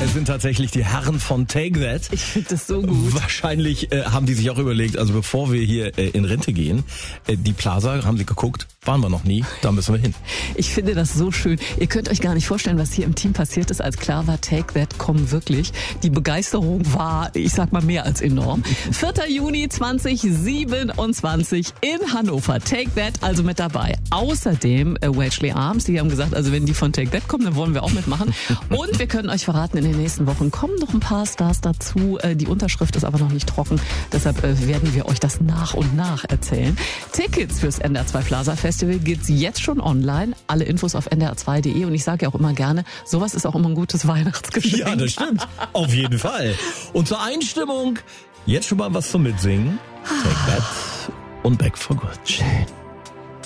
Es sind tatsächlich die Herren von Take That. Ich finde das so gut. Wahrscheinlich haben die sich auch überlegt, also bevor wir hier in Rente gehen, die Plaza, haben sie geguckt, waren wir noch nie, da müssen wir hin. Ich finde das so schön. Ihr könnt euch gar nicht vorstellen, was hier im Team passiert ist, als klar war, Take That kommen wirklich. Die Begeisterung war, ich sag mal, mehr als enorm. 4. Juni 2027 in Hannover. Take That also mit dabei. Außerdem Wedgley Arms, die haben gesagt, also wenn die von Take That kommen, dann wollen wir auch mitmachen. Und wir können euch verraten, in den nächsten Wochen kommen noch ein paar Stars dazu. Die Unterschrift ist aber noch nicht trocken. Deshalb werden wir euch das nach und nach erzählen. Tickets fürs NDR 2 Plaza Festival gibt's jetzt schon online. Alle Infos auf ndr2.de. Und ich sage ja auch immer gerne, sowas ist auch immer ein gutes Weihnachtsgeschenk. Ja, das stimmt. Auf jeden Fall. Und zur Einstimmung jetzt schon mal was zum Mitsingen. Take That und Back for Good. Schön.